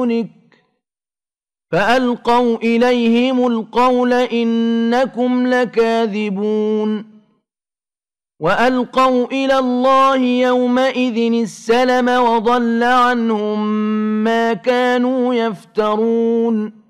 دونك فألقوا إليهم القول إنكم لكاذبون وألقوا إلى الله يومئذ السلم وضل عنهم ما كانوا يفترون